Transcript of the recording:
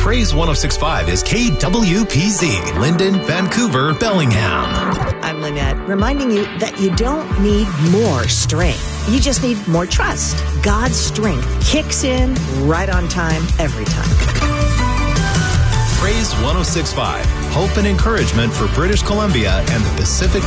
Praise 106.5 is KWPZ, Linden, Vancouver, Bellingham. I'm Lynette, reminding you that you don't need more strength. You just need more trust. God's strength kicks in right on time, every time. Praise 106.5, hope and encouragement for British Columbia and the Pacific